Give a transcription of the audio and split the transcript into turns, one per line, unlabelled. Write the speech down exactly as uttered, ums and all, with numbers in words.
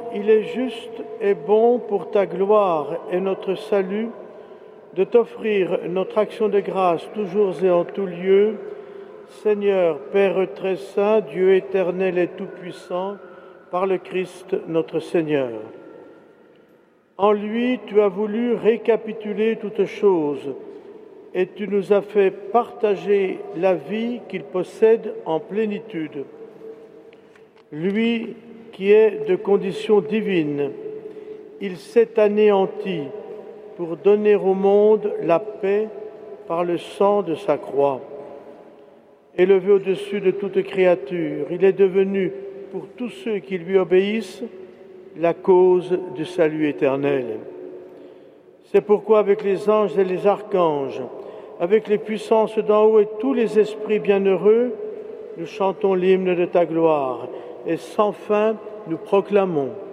il est juste et bon pour ta gloire et notre salut de t'offrir notre action de grâce toujours et en tout lieu, Seigneur, Père très saint, Dieu éternel et tout-puissant, par le Christ notre Seigneur. En lui, tu as voulu récapituler toutes choses et tu nous as fait partager la vie qu'il possède en plénitude. Lui qui est de condition divine, il s'est anéanti pour donner au monde la paix par le sang de sa croix. Élevé au-dessus de toute créature, il est devenu, pour tous ceux qui lui obéissent, la cause du salut éternel. C'est pourquoi avec les anges et les archanges, avec les puissances d'en haut et tous les esprits bienheureux, nous chantons l'hymne de ta gloire et sans fin nous proclamons